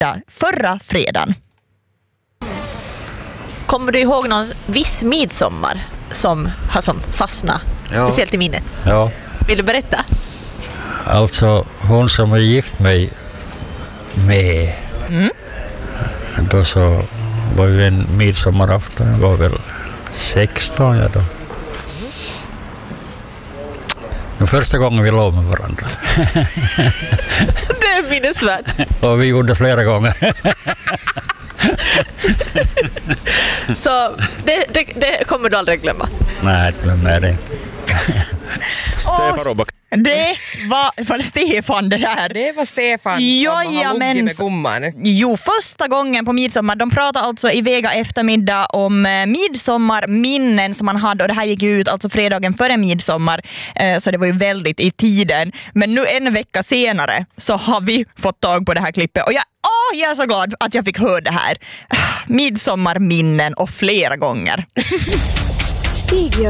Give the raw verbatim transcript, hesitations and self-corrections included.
förra fredagen. Kommer du ihåg någon viss midsommar som har som fastnat, ja. Speciellt i minnet? Ja. Vill du berätta? Alltså hon som är gift mig med, mm. då så var ju en midsommarafton, jag var väl sexton ja då. Den första gången vi låg med varandra. Det är minnesvärt. Och vi gjorde flera gånger. Så det, det, det kommer du aldrig glömma? Nej, glömmer det inte. Stefan Robak. Det var, var det Stefan det där? Det var Stefan som ja, har ja, luggit men, med gumman. Jo, första gången på midsommar. De pratade alltså i Vega eftermiddag om eh, midsommarminnen som man hade. Och det här gick ut alltså fredagen före midsommar. Eh, så det var ju väldigt i tiden. Men nu en vecka senare så har vi fått tag på det här klippet. Och jag, åh, jag är så glad att jag fick höra det här. Midsommarminnen och flera gånger. Stig